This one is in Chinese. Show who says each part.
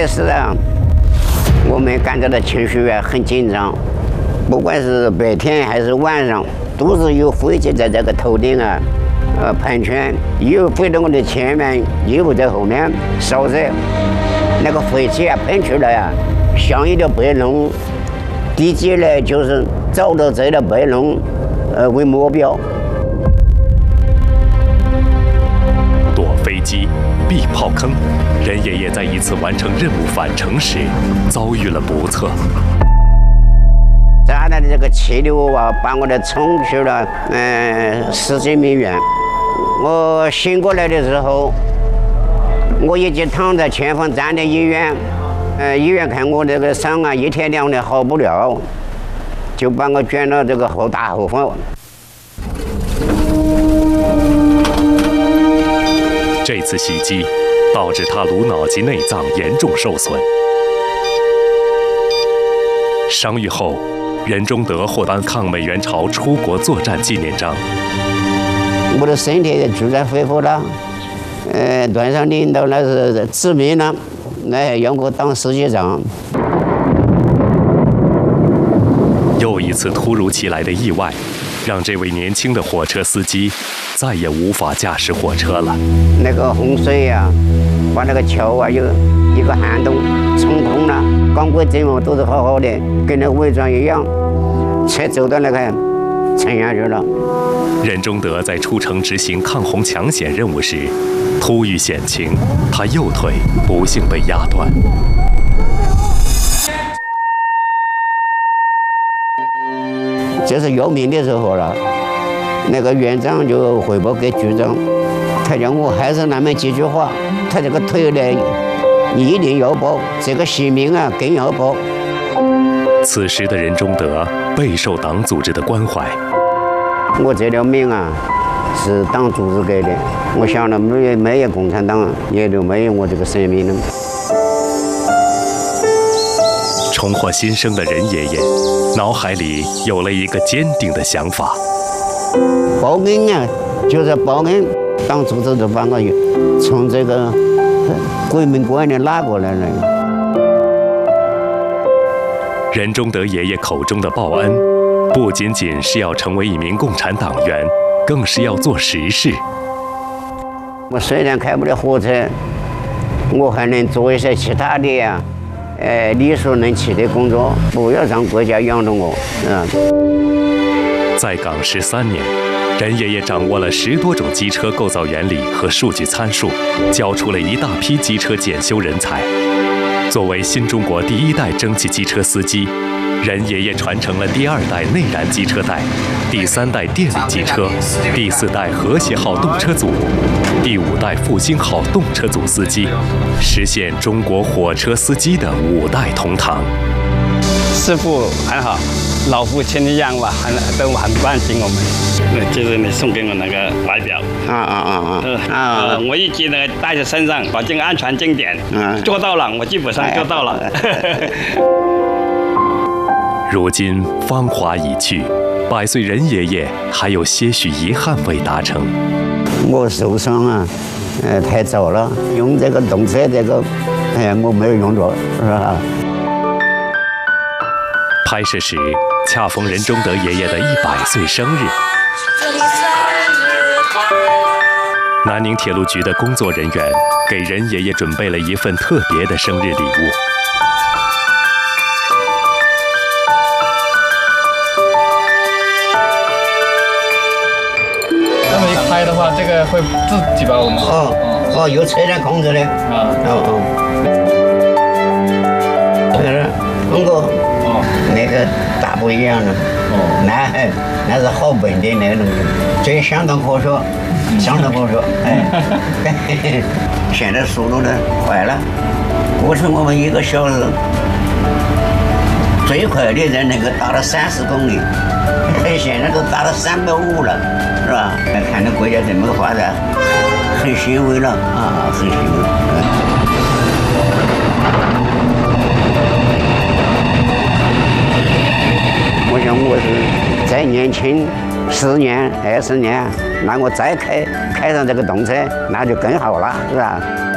Speaker 1: 开始啊，我们感觉到情绪啊很紧张，不管是白天还是晚上，都是有飞机在这个头顶啊，盘旋，又飞到我的前面，又在后面烧热，那个飞机啊喷出来啊，像一条白龙，敌机呢就是找到这条白龙，为目标。
Speaker 2: 躲飞机，避炮坑，任爷爷在一次完成任务返程时，遭遇了不测。
Speaker 1: 炸弹的这个气流啊，把我的冲去了10几米远。我醒过来的时候，我已经躺在前方站的医院，医院看我这个伤啊，1天2天好不了，就把我卷到这个后大后方。
Speaker 2: 这次袭击导致他颅脑及内脏严重受损。伤愈后，任忠德获颁抗美援朝出国作战纪念章。
Speaker 1: 我的身体就在恢复了，段上领导那是指明了，让我当司机长。
Speaker 2: 又一次突如其来的意外，让这位年轻的火车司机再也无法驾驶火车了。
Speaker 1: 那个洪水呀，把那个桥啊有一个涵洞冲空了，钢轨这么都是好好的，跟那个伪装一样，车走到那个沉下去了。
Speaker 2: 任忠德在出城执行抗洪抢险任务时，突遇险情，他右腿不幸被压断。
Speaker 1: 就是要命的时候了，那个院长就汇报给局长，他叫我还是那么几句话，他这个腿呢一定要保，这个性命啊更要保。
Speaker 2: 此时的任忠德备受党组织的关怀。
Speaker 1: 我这条命啊是党组织给的，我想了没有共产党，也就没有我这个生命了。
Speaker 2: 重获新生的任爷爷，脑海里有了一个坚定的想法：
Speaker 1: 报恩啊，就是报恩，党组织就把我从这个鬼门关里拉过来了。
Speaker 2: 任忠德爷爷口中的报恩，不仅仅是要成为一名共产党员，更是要做实事。
Speaker 1: 我虽然开不了火车，我还能做一些其他的呀，力所能及的工作，不要让国家养着我，
Speaker 2: 在港13年，任爷爷掌握了10多种机车构造原理和数据参数，教出了一大批机车检修人才。作为新中国第1代蒸汽机车司机，任爷爷传承了第2代内燃机车代、第3代电力机车、第4代和谐号动车组、第5代复兴号动车组司机，实现中国火车司机的5代同堂。
Speaker 3: 师傅很好，老父亲一样吧，都很关心我们。就是你送给我那个怀表，我一直呢带在身上，保证安全经典，做到了，我基本上做到了。
Speaker 2: 如今芳华已去，100岁任爷爷还有些许遗憾未达成。
Speaker 1: 我受伤啊，太早了，用这个动车这个，我没有用着，是吧？
Speaker 2: 拍摄时恰逢任忠德爷爷的100岁生日。南宁铁路局的工作人员给任爷爷准备了一份特别的生日礼物。
Speaker 4: 这么一开的话，这个会自己把我们
Speaker 1: 有车辆控制的通过那个大不一样了，那是好稳定那种，这相当可说，相当可说，现在速度呢快了，过去我们1个小时最快的在那个达到30公里，现在都达到350了，是吧？看到国家这么个发展，很欣慰了啊，很欣慰。我想我是再年轻10年、20年，那我再开上这个动车，那就更好了，是吧？